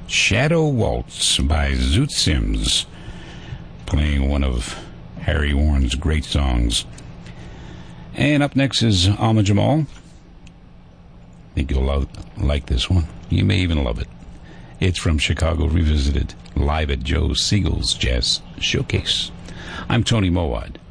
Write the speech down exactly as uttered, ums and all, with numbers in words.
Shadow Waltz by Zoot Sims, playing one of Harry Warren's great songs. And up next is Alma Jamal. I think you'll love, like this one. You may even love it. It's from Chicago Revisited, live at Joe Siegel's Jazz Showcase. I'm Tony Mowat.